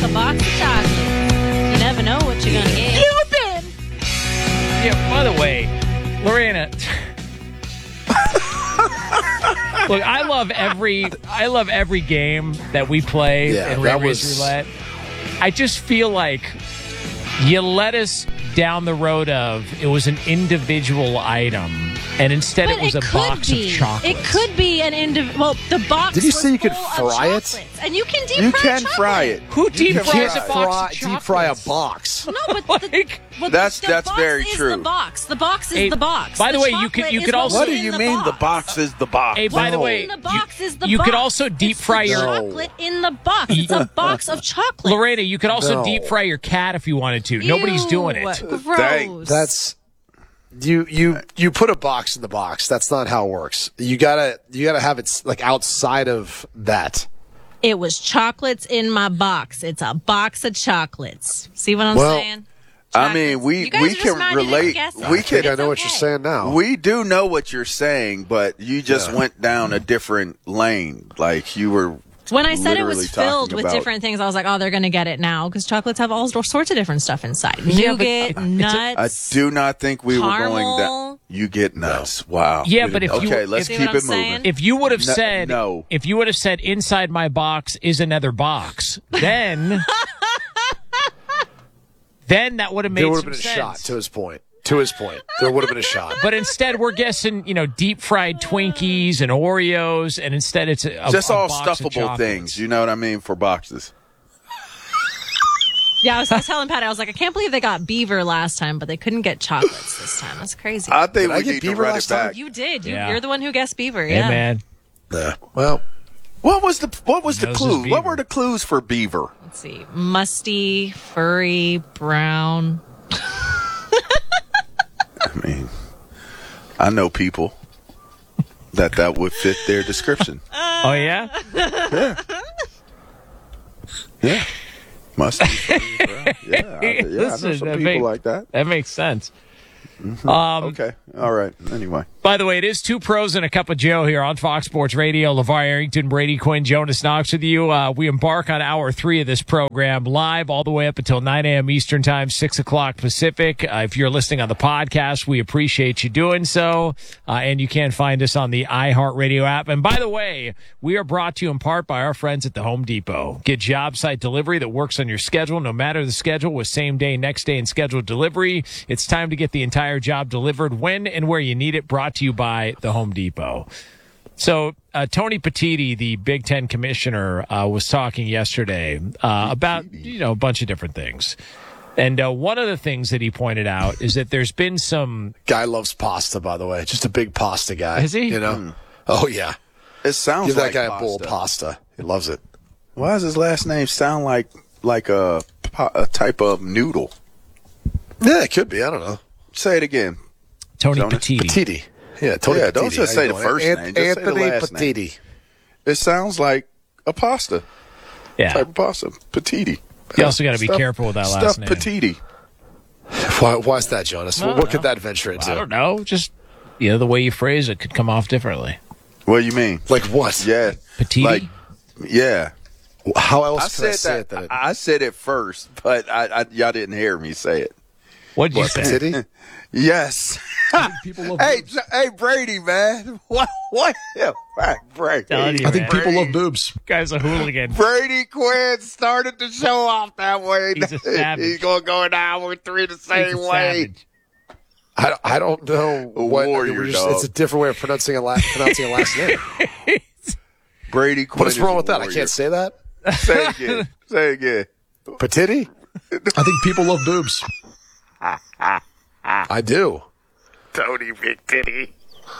a box of chocolates. You never know what you're going to get. Yeah, by the way, Lorena. Look, I love every game that we play in Race Roulette. I just feel like you let us down the road of it was an individual item, and instead it was a box of chocolates. It could be an individual. Well, the box. Did you say you could fry it? And you can fry it. Who deep fries a box of chocolates? Deep fry a box. No, but that's box very is true. The box. The box is the box. By the way, you could also. What do you mean the box is the box? Hey, by the way, the box is the you box. could also deep fry your chocolate in the box. It's a box of chocolate. Lorena, you could also deep fry your cat if you wanted to. Nobody's doing it. Gross. That's you put a box in the box. That's not how it works. You gotta have it like outside of that. It was chocolates in my box. It's a box of chocolates. See what I'm saying? I mean, we can relate. I know what you're saying now. We do know what you're saying, but you just went down a different lane. Like you were. When I said it was filled with about different things, I was like, oh, they're going to get it now because chocolates have all sorts of different stuff inside. Nougat, nuts. I do not think we caramel. were going down. You get nuts. Wow. Yeah, but if let's keep it moving. If you would have said no. If you would have said inside my box is another box, then that would have made there would some have been a sense. shot to his point. There would have been a shot. But instead, we're guessing, deep fried Twinkies and Oreos, and instead it's just all box stuffable things. You know what I mean for boxes. Yeah, I was telling Pat, I was like, I can't believe they got beaver last time, but they couldn't get chocolates this time. That's crazy. I think Did we need to run it back. You did. Yeah. You're the one who guessed beaver. Hey, Yeah, man. Yeah. Well, What was the clue? beaver. What were the clues for beaver? Let's see. Musty, furry, brown. I mean, I know people that would fit their description. Oh, yeah? Yeah. Must be funny, bro. Yeah, I know Listen, some people like that. That makes sense. Okay. All right. Anyway. By the way, it is Two Pros and a Cup of Joe here on Fox Sports Radio. LeVar Arrington, Brady Quinn, Jonas Knox with you. We embark on hour 3 of this program live all the way up until 9 a.m. Eastern Time, 6 o'clock Pacific. If you're listening on the podcast, we appreciate you doing so. And you can find us on the iHeartRadio app. And by the way, we are brought to you in part by our friends at the Home Depot. Get job site delivery that works on your schedule, no matter the schedule, with same day, next day, and scheduled delivery. It's time to get the entire job delivered when and where you need it. Brought to you by the Home Depot. So Tony Petitti, the Big Ten commissioner, was talking yesterday about a bunch of different things. And one of the things that he pointed out is that there's been some... Guy loves pasta, by the way. Just a big pasta guy. Is he? Oh, yeah. It sounds Give like that guy pasta. a bowl of pasta. He loves it. Why does his last name sound like a type of noodle? Yeah, it could be. I don't know. Say it again. Tony Jonas? Petitti. Petitti. Yeah, Tony Petitti. Don't just say the first name. Just say the Anthony last name. Petitti. It sounds like a pasta. Yeah. Type of pasta. Petitti. You also got to be careful with that last name. Petitti. Why's that, Jonas? What could that venture into? I don't know. Just, the way you phrase it could come off differently. What do you mean? Like what? Yeah. Petitti? Yeah. How else can I say said it? that. I said it first, but y'all didn't hear me say it. What did you say? Petitti? Yes. Hey, Brady, man. What? Yeah, Brady. Telling you, I think man. people love boobs. Guy's a hooligan. Brady Quinn started the show off that way. He's a savage. He's going to go in hour 3 the He's same a way. I don't know what. warrior dog. It's a different way of pronouncing a last name. Brady Quinn. What's wrong is with a that? I warrior. can't say that. Say it again. Say it again. Petitti? I think people love boobs. I do. Tony Big Titty.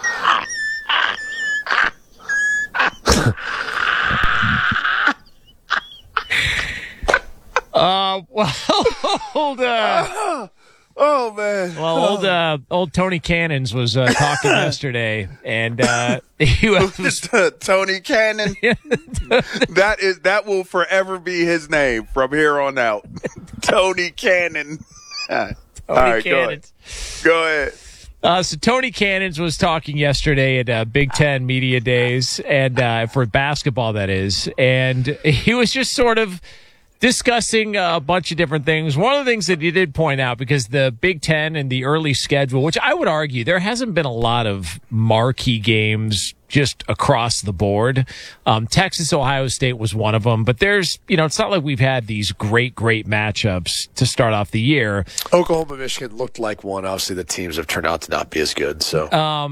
Oh man. Well, old Tony Cannons was talking yesterday, and he was Tony Cannon. That will forever be his name from here on out. Tony Cannon. All right, Cannons. Go ahead. So Tony Cannons was talking yesterday at Big Ten Media Days, and for basketball, that is, and he was just sort of discussing a bunch of different things. One of the things that you did point out, because the Big Ten and the early schedule, which I would argue there hasn't been a lot of marquee games just across the board. Texas, Ohio State was one of them, but there's, it's not like we've had these great matchups to start off the year. Oklahoma, Michigan looked like one. Obviously, the teams have turned out to not be as good. So,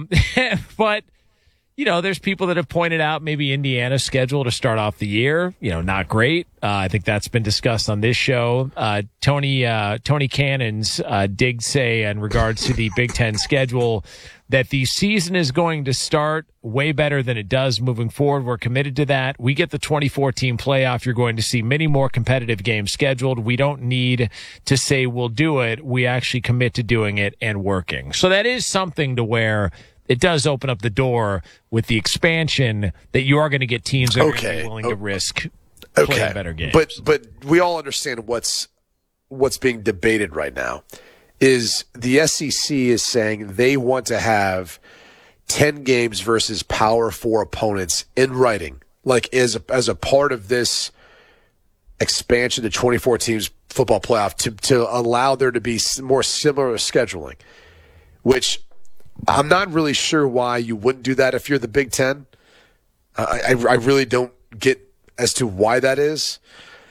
but there's people that have pointed out maybe Indiana's schedule to start off the year, not great. I think that's been discussed on this show. Tony Cannons did say in regards to the Big Ten schedule that the season is going to start way better than it does moving forward. We're committed to that. We get the 24-team playoff. You're going to see many more competitive games scheduled. We don't need to say we'll do it. We actually commit to doing it and working. So that is something to where it does open up the door with the expansion that you are going to get teams that are going to be willing to risk playing better games. But we all understand what's being debated right now is the SEC is saying they want to have 10 games versus Power 4 opponents in writing, like as a part of this expansion to 24 teams football playoff to allow there to be more similar scheduling, which I'm not really sure why you wouldn't do that if you're the Big Ten. I really don't get as to why that is.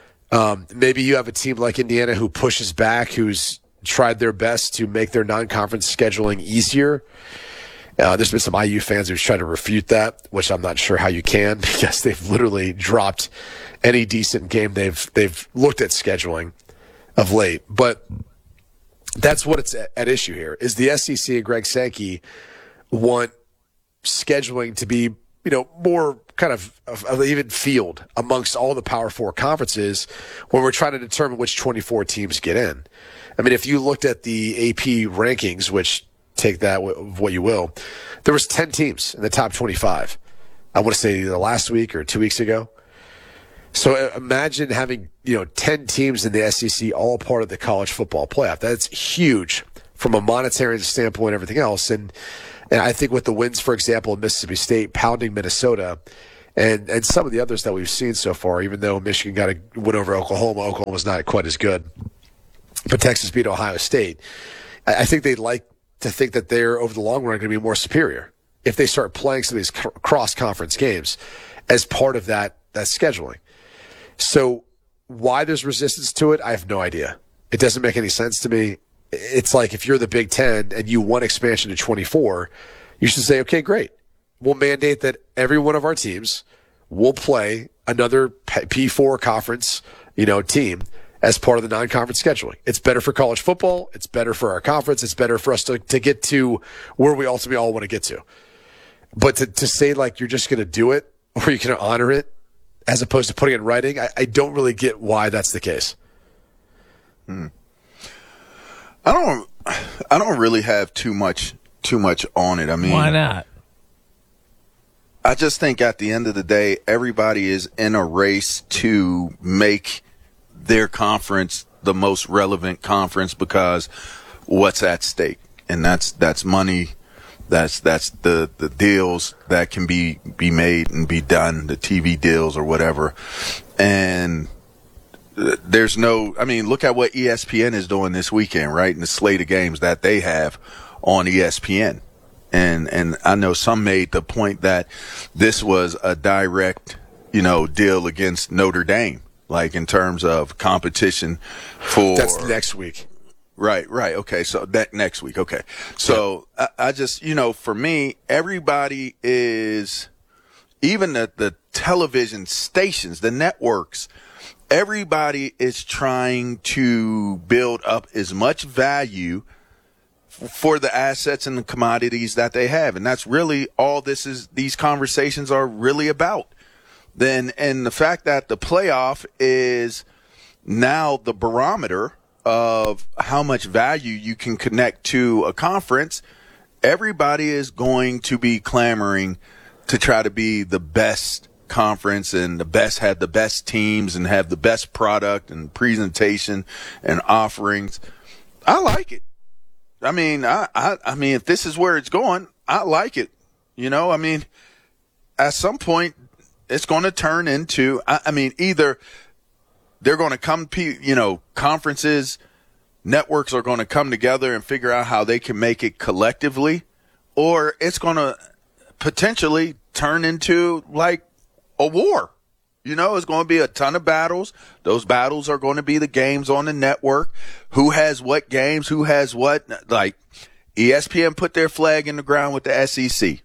Maybe you have a team like Indiana who pushes back, who's tried their best to make their non-conference scheduling easier. There's been some IU fans who've tried to refute that, which I'm not sure how you can, because they've literally dropped any decent game they've looked at scheduling of late. But that's what it's at issue here, is the SEC and Greg Sankey want scheduling to be, more kind of an even field amongst all the Power 4 conferences when we're trying to determine which 24 teams get in. I mean, if you looked at the AP rankings, which take that what you will, there was 10 teams in the top 25. I want to say either last week or 2 weeks ago. So imagine having, 10 teams in the SEC, all part of the college football playoff. That's huge from a monetary standpoint and everything else. And I think with the wins, for example, in Mississippi State pounding Minnesota and some of the others that we've seen so far, even though Michigan got a win over Oklahoma's not quite as good. But Texas beat Ohio State. I think they'd like to think that they're, over the long run, going to be more superior if they start playing some of these cross-conference games as part of that scheduling. So why there's resistance to it, I have no idea. It doesn't make any sense to me. It's like if you're the Big Ten and you want expansion to 24, you should say, okay, great. We'll mandate that every one of our teams will play another P4 conference, team as part of the non-conference scheduling. It's better for college football. It's better for our conference. It's better for us to get to where we ultimately all want to get to. But to say like you're just going to do it or you're going to honor it as opposed to putting it in writing, I don't really get why that's the case. I don't really have too much on it. I mean, why not? I just think at the end of the day, everybody is in a race to make their conference the most relevant conference because what's at stake, and that's money, that's the deals that can be made and be done, the TV deals or whatever, and there's no. I mean, look at what ESPN is doing this weekend, right? And the slate of games that they have on ESPN, and I know some made the point that this was a direct, deal against Notre Dame. Like in terms of competition for that's next week. Right. Okay. So that next week. Okay. So yeah. I just, for me, everybody is, even the television stations, the networks, everybody is trying to build up as much value for the assets and the commodities that they have. And that's really all these conversations are really about. And the fact that the playoff is now the barometer of how much value you can connect to a conference, everybody is going to be clamoring to try to be the best conference and have the best teams and have the best product and presentation and offerings. I like it. I mean, I mean, if this is where it's going, I like it. I mean, at some point, it's going to turn into, either they're going to come, conferences, networks are going to come together and figure out how they can make it collectively, or it's going to potentially turn into like a war. It's going to be a ton of battles. Those battles are going to be the games on the network. Who has what games? Who has what? Like ESPN put their flag in the ground with the SEC.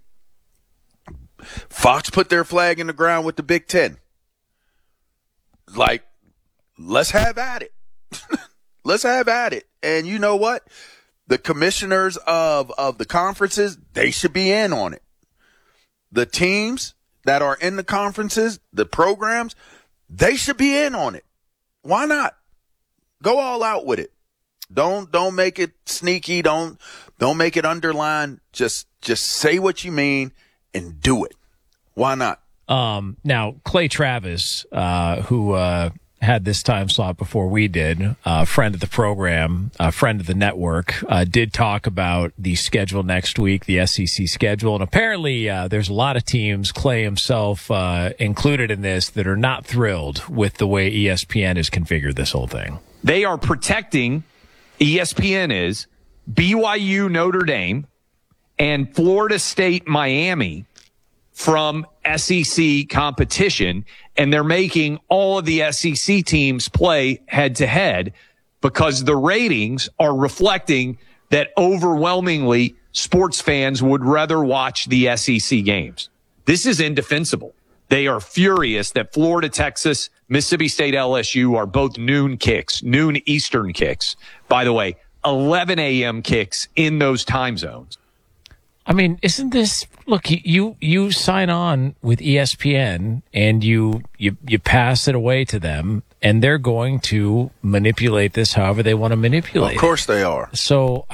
Fox put their flag in the ground with the Big Ten. Like, let's have at it. Let's have at it. And you know what? The commissioners of the conferences, they should be in on it. The teams that are in the conferences, the programs, they should be in on it. Why not? Go all out with it. Don't make it sneaky. Don't make it underlined. Just say what you mean and do it. Why not? Now, Clay Travis, who had this time slot before we did, a friend of the program, a friend of the network, did talk about the schedule next week, the SEC schedule. And apparently there's a lot of teams, Clay himself included in this, that are not thrilled with the way ESPN has configured this whole thing. They are protecting, ESPN is, BYU, Notre Dame, and Florida State, Miami from SEC competition, and they're making all of the SEC teams play head-to-head because the ratings are reflecting that overwhelmingly sports fans would rather watch the SEC games. This is indefensible. They are furious that Florida, Texas, Mississippi State, LSU are both noon Eastern kicks. By the way, 11 a.m. kicks in those time zones. I mean, isn't this, look, you sign on with ESPN and you pass it away to them, and they're going to manipulate this however they want to manipulate it. Of course they are. So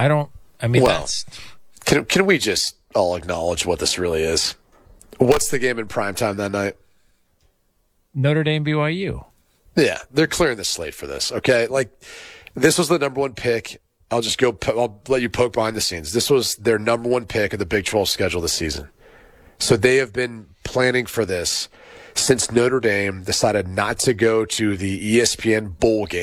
can we just all acknowledge what this really is? What's the game in primetime that night? Notre Dame, BYU. Yeah, they're clearing the slate for this, okay? Like, this was the number one pick. I'll let you poke behind the scenes. This was their number one pick of the Big 12 schedule this season. So they have been planning for this since Notre Dame decided not to go to the ESPN bowl game.